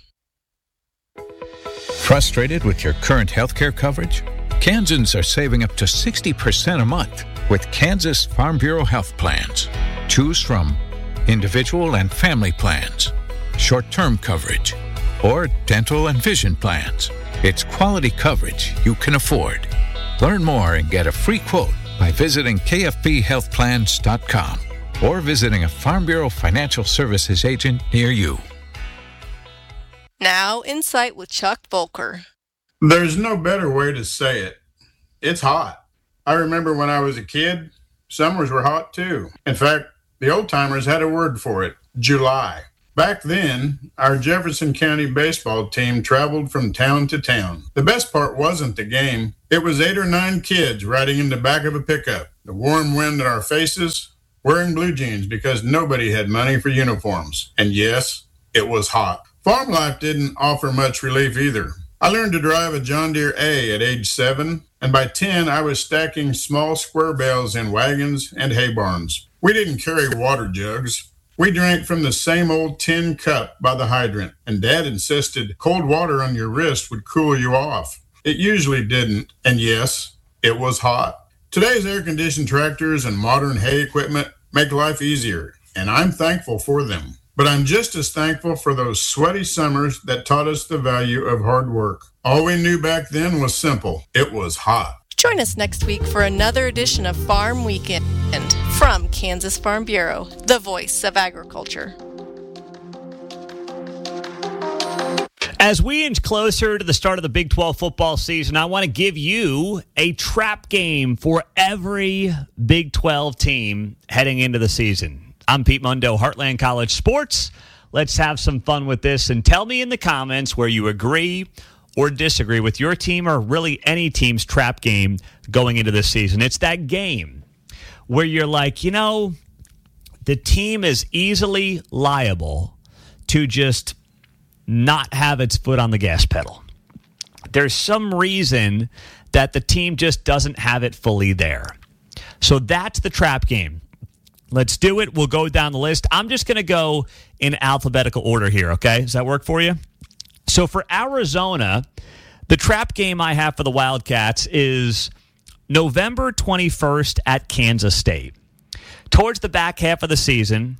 Speaker 27: Frustrated with your current healthcare coverage? Kansans are saving up to sixty percent a month with Kansas Farm Bureau health plans. Choose from individual and family plans, short-term coverage, or dental and vision plans. It's quality coverage you can afford. Learn more and get a free quote by visiting k f b health plans dot com or visiting a Farm Bureau Financial Services agent near you.
Speaker 4: Now, Insight with Chuck Volker.
Speaker 28: There's no better way to say it. It's hot. I remember when I was a kid, summers were hot too. In fact, the old-timers had a word for it, July. Back then, our Jefferson County baseball team traveled from town to town. The best part wasn't the game. It was eight or nine kids riding in the back of a pickup, the warm wind in our faces, wearing blue jeans because nobody had money for uniforms. And yes, it was hot. Farm life didn't offer much relief either. I learned to drive a John Deere A at age seven, and by ten, I was stacking small square bales in wagons and hay barns. We didn't carry water jugs. We drank from the same old tin cup by the hydrant, and Dad insisted cold water on your wrist would cool you off. It usually didn't, and yes, it was hot. Today's air-conditioned tractors and modern hay equipment make life easier, and I'm thankful for them. But I'm just as thankful for those sweaty summers that taught us the value of hard work. All we knew back then was simple. It was hot.
Speaker 4: Join us next week for another edition of Farm Weekend from Kansas Farm Bureau, the voice of agriculture.
Speaker 3: As we inch closer to the start of the Big twelve football season, I want to give you a trap game for every Big twelve team heading into the season. I'm Pete Mundo, Heartland College Sports. Let's have some fun with this and tell me in the comments where you agree or disagree with your team or really any team's trap game going into this season. It's that game where you're like, you know, the team is easily liable to just not have its foot on the gas pedal. There's some reason that the team just doesn't have it fully there. So that's the trap game. Let's do it. We'll go down the list. I'm just going to go in alphabetical order here, okay? Does that work for you? So for Arizona, the trap game I have for the Wildcats is November twenty-first at Kansas State. Towards the back half of the season,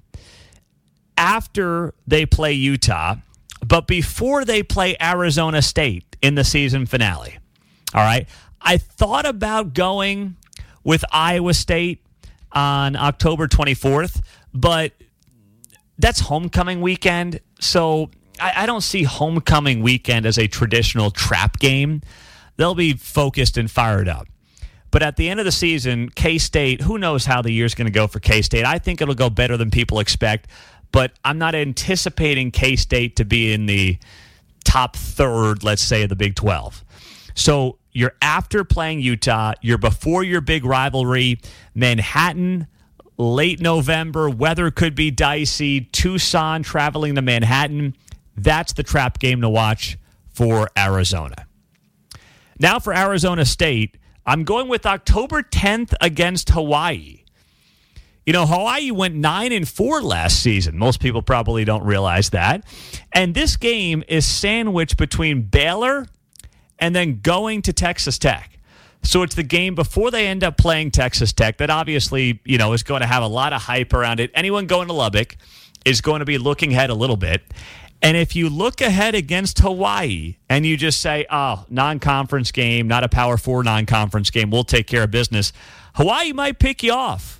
Speaker 3: after they play Utah, but before they play Arizona State in the season finale. All right? I thought about going with Iowa State on October twenty-fourth, but that's homecoming weekend, so I, I don't see homecoming weekend as a traditional trap game. They'll be focused and fired up. But at the end of the season, K-State, who knows how the year's going to go for K-State. I think it'll go better than people expect, but I'm not anticipating K-State to be in the top third, let's say, of the Big twelve. So you're after playing Utah. You're before your big rivalry. Manhattan, late November. Weather could be dicey. Tucson, traveling to Manhattan. That's the trap game to watch for Arizona. Now for Arizona State, I'm going with October tenth against Hawaii. You know, Hawaii went nine and four last season. Most people probably don't realize that. And this game is sandwiched between Baylor and then going to Texas Tech. So it's the game before they end up playing Texas Tech that obviously, you know, is going to have a lot of hype around it. Anyone going to Lubbock is going to be looking ahead a little bit. And if you look ahead against Hawaii and you just say, oh, non-conference game, not a Power Four non-conference game, we'll take care of business, Hawaii might pick you off.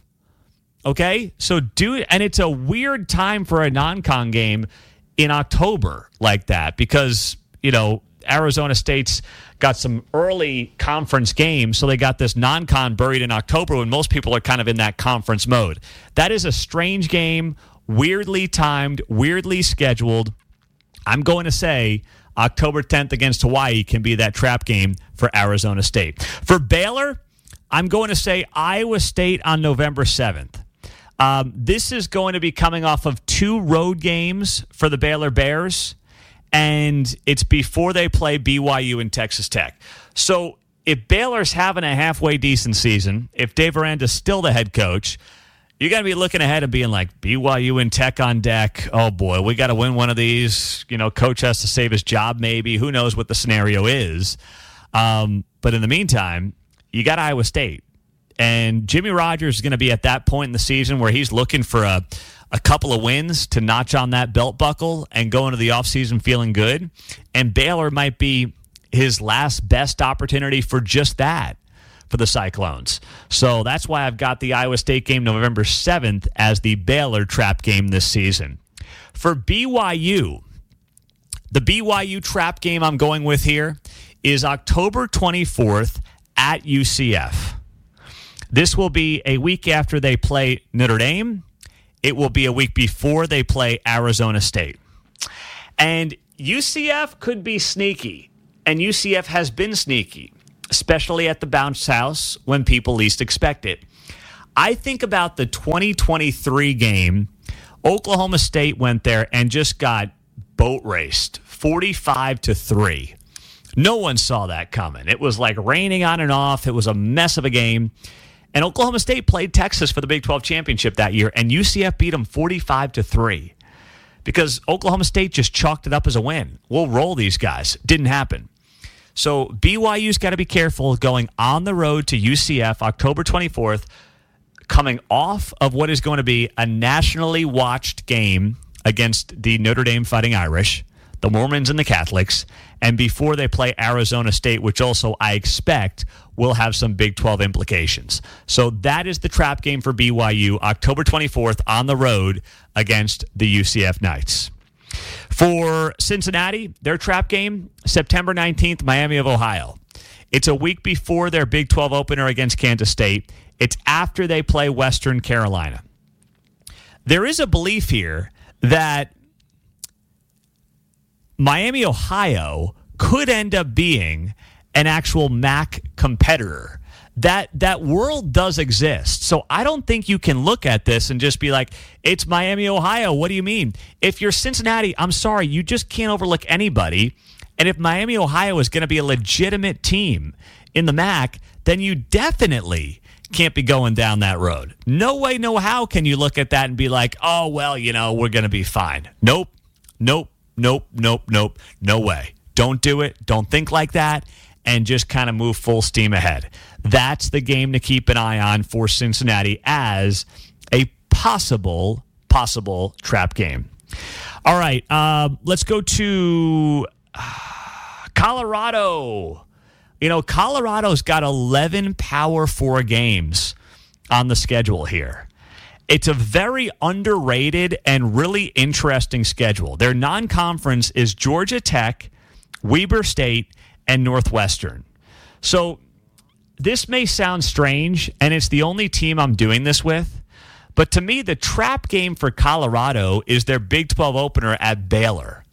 Speaker 3: Okay? So do it. And it's a weird time for a non-con game in October like that because, you know, Arizona State's got some early conference games, so they got this non-con buried in October when most people are kind of in that conference mode. That is a strange game, weirdly timed, weirdly scheduled. I'm going to say October tenth against Hawaii can be that trap game for Arizona State. For Baylor, I'm going to say Iowa State on November seventh. Um, this is going to be coming off of two road games for the Baylor Bears, and it's before they play B Y U and Texas Tech. So if Baylor's having a halfway decent season, if Dave Aranda's still the head coach, you got to be looking ahead and being like, B Y U and Tech on deck. Oh, boy, we got to win one of these. You know, coach has to save his job maybe. Who knows what the scenario is. Um, but in the meantime, you got Iowa State. And Jimmy Rogers is going to be at that point in the season where he's looking for a, a couple of wins to notch on that belt buckle and go into the offseason feeling good. And Baylor might be his last best opportunity for just that for the Cyclones. So that's why I've got the Iowa State game November seventh as the Baylor trap game this season. For B Y U, the B Y U trap game I'm going with here is October twenty-fourth at U C F. This will be a week after they play Notre Dame. It will be a week before they play Arizona State. And U C F could be sneaky, and U C F has been sneaky, especially at the bounce house when people least expect it. I think about the twenty twenty-three game. Oklahoma State went there and just got boat raced, forty-five to three. No one saw that coming. It was like raining on and off. It was a mess of a game. And Oklahoma State played Texas for the Big twelve championship that year, and U C F beat them forty-five to three because Oklahoma State just chalked it up as a win. We'll roll these guys. Didn't happen. So B Y U's got to be careful going on the road to U C F October twenty-fourth, coming off of what is going to be a nationally watched game against the Notre Dame Fighting Irish, the Mormons and the Catholics, and before they play Arizona State, which also I expect will have some Big twelve implications. So that is the trap game for B Y U, October twenty-fourth on the road against the U C F Knights. For Cincinnati, their trap game, September nineteenth, Miami of Ohio. It's a week before their Big twelve opener against Kansas State. It's after they play Western Carolina. There is a belief here that Miami, Ohio could end up being an actual M A C competitor. That that world does exist. So I don't think you can look at this and just be like, it's Miami, Ohio. What do you mean? If you're Cincinnati, I'm sorry, you just can't overlook anybody. And if Miami, Ohio is going to be a legitimate team in the M A C, then you definitely can't be going down that road. No way, no how can you look at that and be like, oh, well, you know, we're going to be fine. Nope, nope, nope, nope, nope, no way. Don't do it. Don't think like that. And just kind of move full steam ahead. That's the game to keep an eye on for Cincinnati as a possible, possible trap game. All right, uh, let's go to uh, Colorado. You know, Colorado's got eleven Power Four games on the schedule here. It's a very underrated and really interesting schedule. Their non-conference is Georgia Tech, Weber State, and Northwestern. So this may sound strange, and it's the only team I'm doing this with, but to me, the trap game for Colorado is their Big twelve opener at Baylor.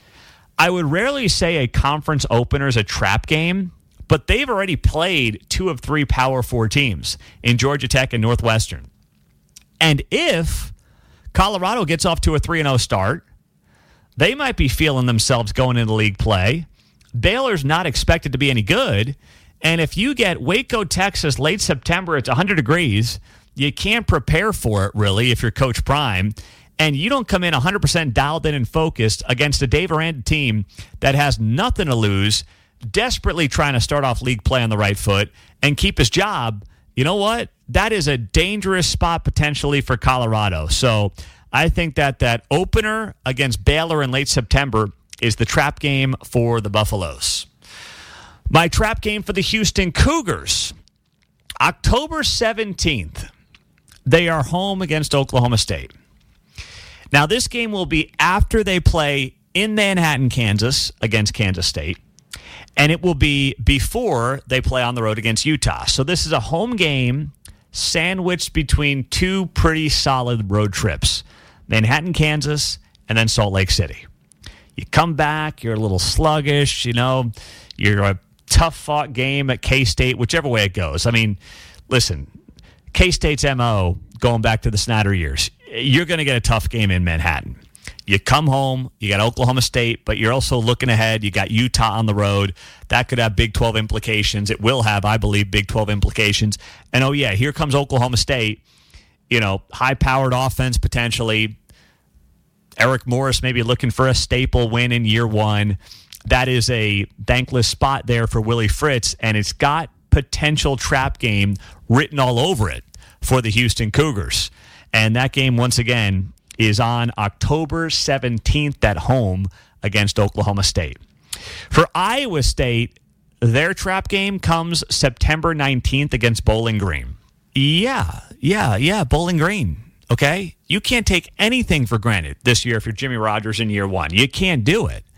Speaker 3: I would rarely say a conference opener is a trap game, but they've already played two of three Power Four teams in Georgia Tech and Northwestern. And if Colorado gets off to a three and oh start, they might be feeling themselves going into league play. Baylor's not expected to be any good. And if you get Waco, Texas, late September, it's one hundred degrees, you can't prepare for it, really, if you're Coach Prime. And you don't come in one hundred percent dialed in and focused against a Dave Aranda team that has nothing to lose, desperately trying to start off league play on the right foot and keep his job, you know what? That is a dangerous spot potentially for Colorado. So I think that that opener against Baylor in late September is the trap game for the Buffaloes. My trap game for the Houston Cougars, October seventeenth, they are home against Oklahoma State. Now, this game will be after they play in Manhattan, Kansas, against Kansas State, and it will be before they play on the road against Utah. So this is a home game sandwiched between two pretty solid road trips, Manhattan, Kansas, and then Salt Lake City. You come back, you're a little sluggish, you know, you're a tough-fought game at K-State, whichever way it goes. I mean, listen, K-State's M O, going back to the Snyder years, you're going to get a tough game in Manhattan. You come home, you got Oklahoma State, but you're also looking ahead. You got Utah on the road. That could have Big twelve implications. It will have, I believe, Big twelve implications. And, oh, yeah, here comes Oklahoma State, you know, high-powered offense potentially. Eric Morris maybe looking for a staple win in year one. That is a thankless spot there for Willie Fritz, and it's got potential trap game written all over it for the Houston Cougars. And that game, once again, is on October seventeenth at home against Oklahoma State. For Iowa State, their trap game comes September nineteenth against Bowling Green. Yeah, yeah, yeah, Bowling Green. Okay? You can't take anything for granted this year if you're Jimmy Rogers in year one. You can't do it.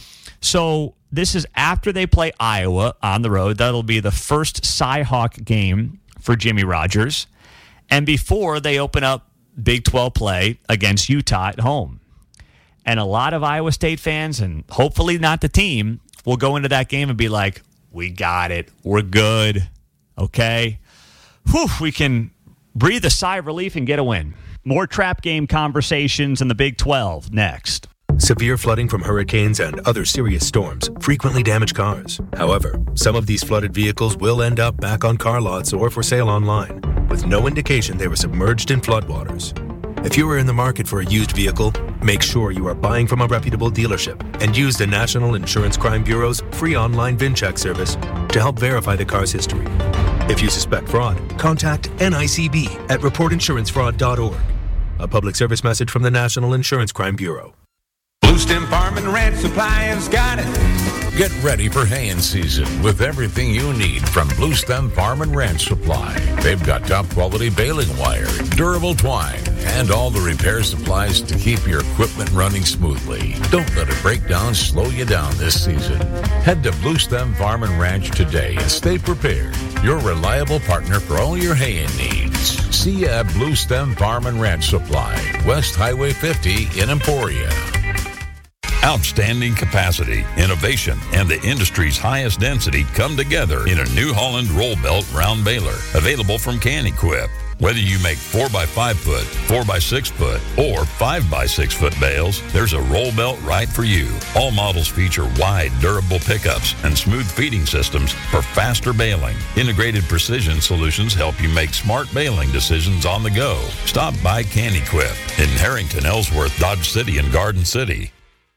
Speaker 3: So this is after they play Iowa on the road. That'll be the first Cy-Hawk game for Jimmy Rogers, and before they open up Big twelve play against Utah at home. And a lot of Iowa State fans, and hopefully not the team, will go into that game and be like, we got it. We're good. Okay? Whew, we can breathe a sigh of relief and get a win. More trap game conversations in the Big twelve next.
Speaker 5: Severe flooding from hurricanes and other serious storms frequently damage cars. However, some of these flooded vehicles will end up back on car lots or for sale online, with no indication they were submerged in floodwaters. If you are in the market for a used vehicle, make sure you are buying from a reputable dealership and use the National Insurance Crime Bureau's free online VinCheck service to help verify the car's history. If you suspect fraud, contact N I C B at report insurance fraud dot org. A public service message from the National Insurance Crime Bureau.
Speaker 7: Blue Stem Farm and Ranch Supply has got it.
Speaker 15: Get ready for haying season with everything you need from Blue Stem Farm and Ranch Supply. They've got top quality baling wire, durable twine, and all the repair supplies to keep your equipment running smoothly. Don't let a breakdown slow you down this season. Head to Blue Stem Farm and Ranch today and stay prepared. Your reliable partner for all your haying needs. See you at Blue Stem Farm and Ranch Supply, West Highway fifty in Emporia. Outstanding capacity, innovation, and the industry's highest density come together in a New Holland roll belt round baler, available from Can-Equip. Whether you make four by five foot, four by six foot, or five by six foot bales, there's a roll belt right for you. All models feature wide, durable pickups and smooth feeding systems for faster baling. Integrated precision solutions help you make smart baling decisions on the go. Stop by Can-Equip in Harrington, Ellsworth, Dodge City, and Garden City.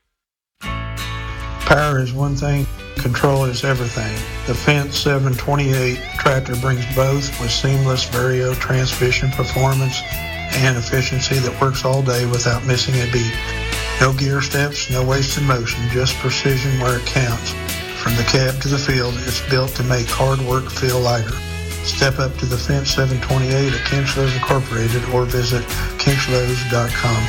Speaker 8: Power is one thing, control is everything. The Fendt seven twenty-eight tractor brings both with seamless Vario transmission performance and efficiency that works all day without missing a beat. No gear steps, no wasted motion, just precision where it counts. From the cab to the field, it's built to make hard work feel lighter. Step up to the Fendt seven twenty-eight at Kinchlows Incorporated or visit kinchlows dot com.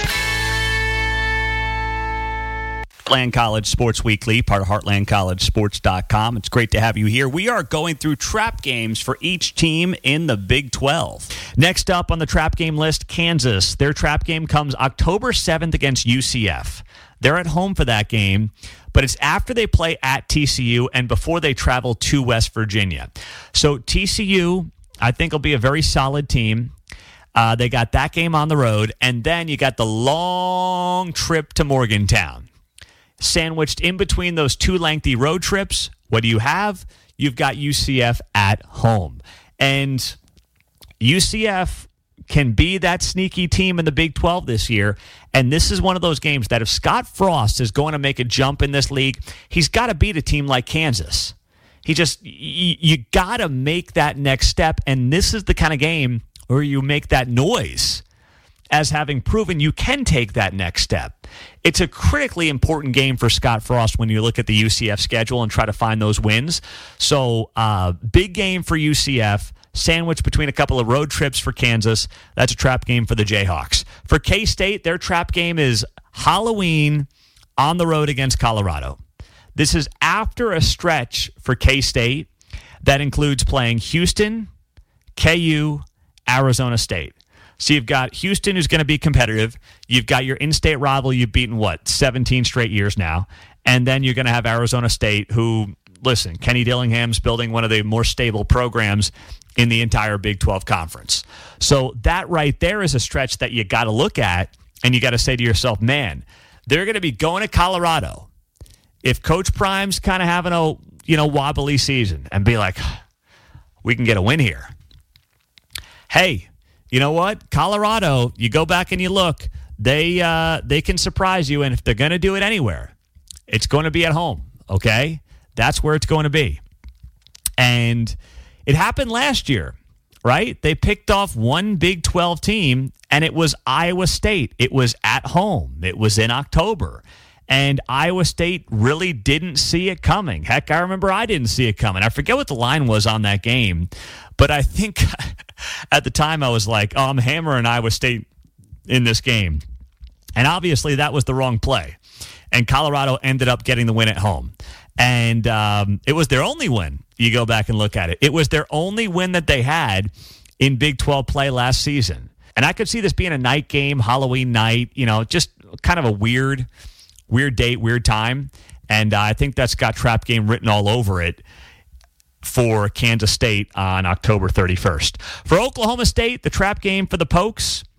Speaker 3: Heartland College Sports Weekly, part of heartland college sports dot com. It's great to have you here. We are going through trap games for each team in the Big twelve. Next up on the trap game list, Kansas. Their trap game comes October seventh against U C F. They're at home for that game, but it's after they play at T C U and before they travel to West Virginia. So T C U, I think, will be a very solid team. Uh, they got that game on the road, and then you got the long trip to Morgantown. Sandwiched in between those two lengthy road trips, what do you have? You've got U C F at home. And U C F can be that sneaky team in the Big twelve this year. And this is one of those games that if Scott Frost is going to make a jump in this league, he's got to beat a team like Kansas. He just, you, you got to make that next step. And this is the kind of game where you make that noise as having proven you can take that next step. It's a critically important game for Scott Frost when you look at the U C F schedule and try to find those wins. So, uh, big game for U C F, sandwiched between a couple of road trips for Kansas. That's a trap game for the Jayhawks. For K-State, their trap game is Halloween on the road against Colorado. This is after a stretch for K-State that includes playing Houston, K U, Arizona State. So you've got Houston, who's going to be competitive. You've got your in-state rival you've beaten, what, seventeen straight years now. And then you're going to have Arizona State, who, listen, Kenny Dillingham's building one of the more stable programs in the entire Big twelve Conference. So that right there is a stretch that you got to look at, and you got to say to yourself, man, they're going to be going to Colorado. If Coach Prime's kind of having a, you know, wobbly season and be like, we can get a win here. Hey, you know what? Colorado, you go back and you look, they uh, they can surprise you, and if they're going to do it anywhere, it's going to be at home, okay? That's where it's going to be. And it happened last year, right? They picked off one Big twelve team, and it was Iowa State. It was at home. It was in October. And Iowa State really didn't see it coming. Heck, I remember I didn't see it coming. I forget what the line was on that game, but I think at the time I was like, oh, I'm hammering Iowa State in this game. And obviously that was the wrong play. And Colorado ended up getting the win at home. And um, it was their only win you go back and look at it. It was their only win that they had in Big twelve play last season. And I could see this being a night game, Halloween night, you know, just kind of a weird, weird date, weird time. And uh, I think that's got Trap Game written all over it for Kansas State on October thirty-first. For Oklahoma State, the Trap Game for the Pokes,